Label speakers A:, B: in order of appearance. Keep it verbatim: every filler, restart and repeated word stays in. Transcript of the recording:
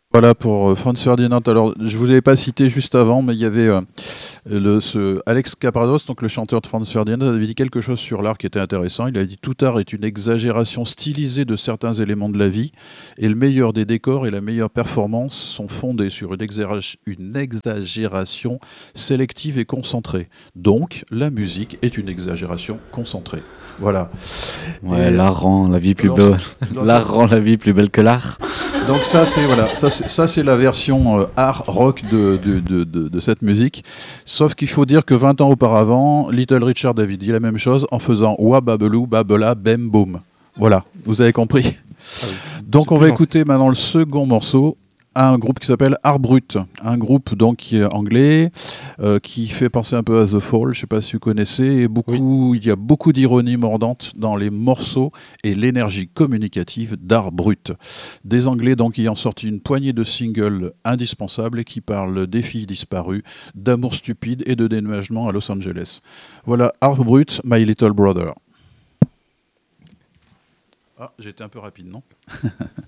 A: Voilà pour euh, Franz Ferdinand. Alors, je ne vous l'avais pas cité juste avant, mais il y avait euh, le, ce Alex Caprados, donc le chanteur de Franz Ferdinand, avait dit quelque chose sur l'art qui était intéressant. Il a dit: tout art est une exagération stylisée de certains éléments de la vie, et le meilleur des décors et la meilleure performance sont fondés sur une, exagéra- une exagération sélective et concentrée. Donc, la musique est une exagération concentrée. Voilà.
B: Ouais,
A: Et
B: l'art rend la vie plus
A: alors, ça,
B: belle.
A: non, ça,
B: L'art rend la vie plus belle que l'art.
A: donc ça c'est voilà, ça c'est ça c'est la version euh, art rock de, de, de, de, de cette musique. Sauf qu'il faut dire que vingt ans auparavant, Little Richard avait dit la même chose en faisant wa babelou babela bem boum. Voilà, vous avez compris.
C: Ah oui. C'est
A: Donc on va
C: plus ancien.
A: écouter maintenant le second morceau, un groupe qui s'appelle Art Brut, un groupe donc qui est anglais, euh, qui fait penser un peu à The Fall, je sais pas si vous connaissez, et beaucoup, il y a beaucoup d'ironie mordante dans les morceaux et l'énergie communicative d'Art Brut. Des Anglais donc qui ont sorti une poignée de singles indispensables et qui parlent des filles disparues, d'amour stupide et de déménagement à Los Angeles. Voilà Art Brut, My Little Brother. Ah, j'étais un peu rapide, non?